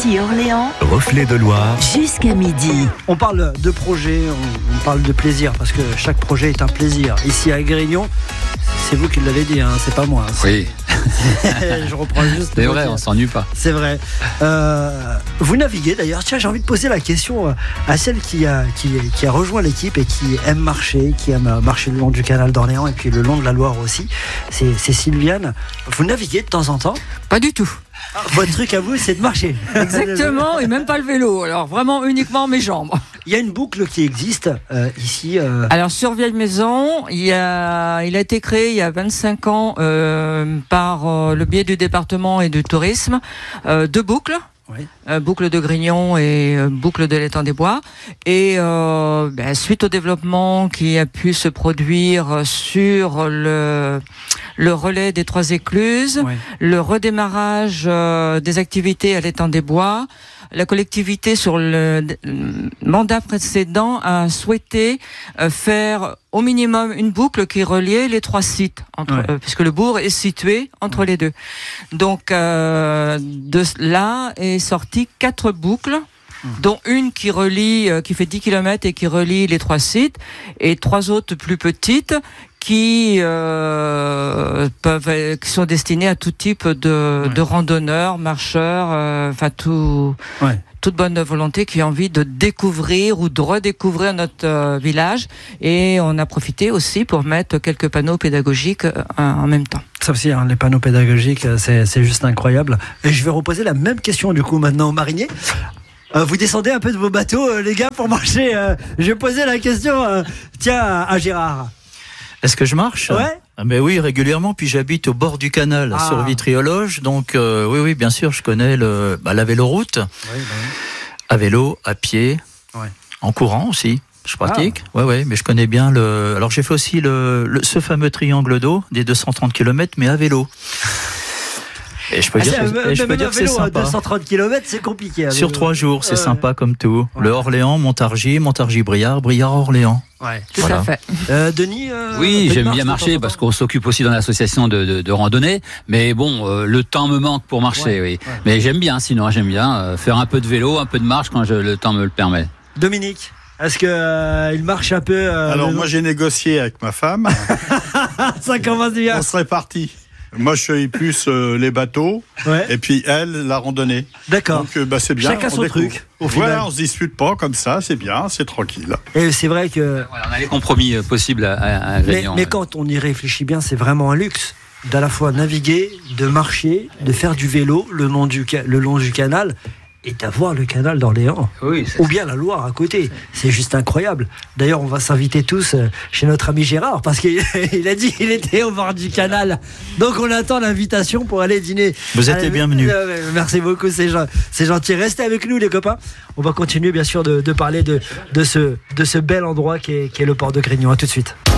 ici Orléans, Reflet de Loire. jusqu'à midi. On parle de projet, on parle de plaisir, parce que chaque projet est un plaisir. Ici à Grignon, c'est vous qui l'avez dit, hein, c'est pas moi. Oui, Je reprends juste. c'est vrai, on s'ennuie pas. C'est vrai. Vous naviguez d'ailleurs. Tiens, j'ai envie de poser la question à celle qui a rejoint l'équipe et qui aime marcher, qui aime marcher le long du canal d'Orléans et puis le long de la Loire aussi. C'est Sylviane. Vous naviguez de temps en temps ? Pas du tout. Votre truc à vous, c'est de marcher. Exactement, et même pas le vélo. Alors vraiment uniquement mes jambes. Il y a une boucle qui existe ici. Alors sur Vieille Maison, il a été créé il y a 25 ans par le biais du département et du tourisme, 2 boucles. Oui. Boucle de Grignon et boucle de l'étang des Bois. Et suite au développement qui a pu se produire sur le relais des Trois Écluses, Oui. le redémarrage des activités à l'étang des Bois, la collectivité sur le mandat précédent a souhaité faire au minimum une boucle qui reliait les 3 sites, puisque le bourg est situé entre les deux. Donc de là est sorti 4 boucles, dont une qui fait 10 km et qui relie les 3 sites, et 3 autres plus petites qui sont destinées à tout type de randonneurs, marcheurs, toute bonne volonté qui a envie de découvrir ou de redécouvrir notre village. Et on a profité aussi pour mettre quelques panneaux pédagogiques en même temps. Ça aussi, les panneaux pédagogiques, c'est juste incroyable. Et je vais reposer la même question du coup maintenant aux mariniers. Vous descendez un peu de vos bateaux, les gars, pour marcher. Je vais poser la question, à Gérard. Est-ce que je marche ? Ouais. Mais oui, régulièrement. Puis j'habite au bord du canal, sur Vitriologe. Donc oui, bien sûr, je connais la véloroute. Oui. À vélo, à pied, en courant aussi. Je pratique. Ouais, mais je connais bien Alors j'ai fait aussi ce fameux triangle d'eau des 230 km, mais à vélo. Et je peux dire que c'est sympa. 230 km, c'est compliqué. Sur 3 jours, c'est sympa comme tout. Ouais. Le Orléans, Montargis-Briard, Briard-Orléans. Ouais, tout à fait. Denis Oui, j'aime bien marcher parce qu'on s'occupe aussi dans l'association de randonnée. Mais bon, le temps me manque pour marcher, oui. Ouais. Mais j'aime bien faire un peu de vélo, un peu de marche quand le temps me le permet. Dominique, est-ce qu'il marche un peu Alors moi j'ai négocié avec ma femme. Ça commence bien. On serait parti. Moi, je suis plus les bateaux, et puis elle, la randonnée. D'accord. Donc, c'est bien. Chacun son truc. Au final. Voilà, on se dispute pas comme ça, c'est bien, c'est tranquille. Et c'est vrai que. Voilà, on a les compromis possibles à Grignon. Mais quand on y réfléchit bien, c'est vraiment un luxe d'à la fois naviguer, de marcher, de faire du vélo le long du canal. Et d'avoir le canal d'Orléans, ou bien la Loire à côté, c'est juste incroyable. D'ailleurs, on va s'inviter tous chez notre ami Gérard, parce qu'il a dit qu'il était au bord du canal. Donc on attend l'invitation pour aller dîner. Vous êtes les bienvenus. Merci beaucoup, c'est gentil. Restez avec nous les copains. On va continuer bien sûr de parler de ce bel endroit qui est le port de Grignon. À tout de suite.